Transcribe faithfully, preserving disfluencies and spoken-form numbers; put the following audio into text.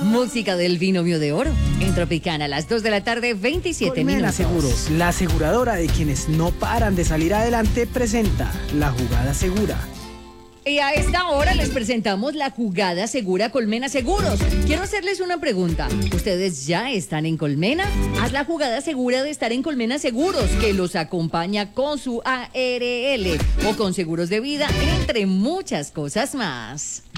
Música del binomio de oro. En Tropicana a las dos de la tarde, veintisiete Colmena minutos. Seguros, la aseguradora de quienes no paran de salir adelante, presenta La Jugada Segura. Y a esta hora les presentamos la jugada segura Colmena Seguros. Quiero hacerles una pregunta. ¿Ustedes ya están en Colmena? Haz la jugada segura de estar en Colmena Seguros, que los acompaña con su A R L o con seguros de vida, entre muchas cosas más.